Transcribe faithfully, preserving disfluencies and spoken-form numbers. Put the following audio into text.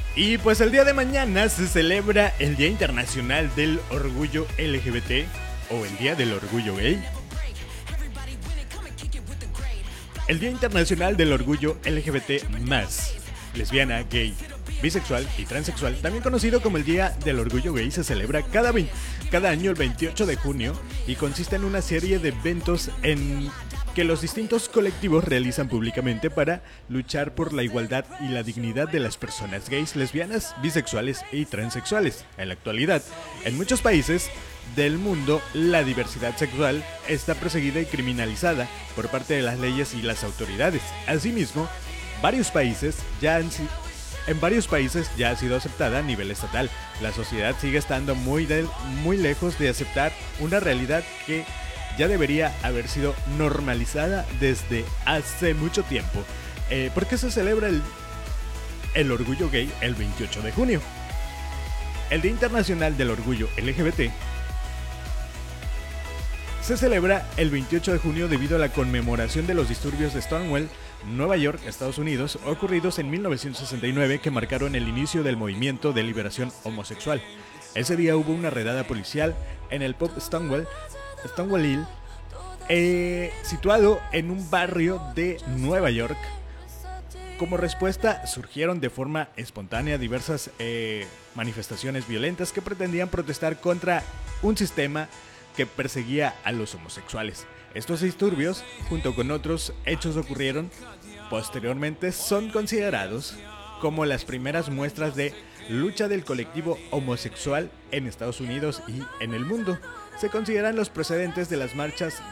Y pues el día de mañana se celebra el Día Internacional del Orgullo L G B T o el Día del Orgullo Gay. El Día Internacional del Orgullo L G B T más, lesbiana, gay, bisexual y transexual, también conocido como el Día del Orgullo Gay, se celebra cada, cada año el veintiocho de junio y consiste en una serie de eventos en que los distintos colectivos realizan públicamente para luchar por la igualdad y la dignidad de las personas gays, lesbianas, bisexuales y transexuales. En la actualidad, en muchos países del mundo, la diversidad sexual está perseguida y criminalizada por parte de las leyes y las autoridades. Asimismo, varios países ya han sido En varios países ya ha sido aceptada a nivel estatal. La sociedad sigue estando muy, de, muy lejos de aceptar una realidad que ya debería haber sido normalizada desde hace mucho tiempo. Eh, ¿Por qué se celebra el, el Orgullo Gay el veintiocho de junio? El Día Internacional del Orgullo L G B T se celebra el veintiocho de junio debido a la conmemoración de los disturbios de Stonewall, Nueva York, Estados Unidos, ocurridos en mil novecientos sesenta y nueve que marcaron el inicio del movimiento de liberación homosexual. Ese día hubo una redada policial en el pub Stonewall, Stonewall Inn, eh, situado en un barrio de Nueva York. Como respuesta, surgieron de forma espontánea diversas eh, manifestaciones violentas que pretendían protestar contra un sistema que perseguía a los homosexuales. Estos disturbios, junto con otros hechos ocurrieron posteriormente, son considerados como las primeras muestras de lucha del colectivo homosexual en Estados Unidos y en el mundo. Se consideran los precedentes de las marchas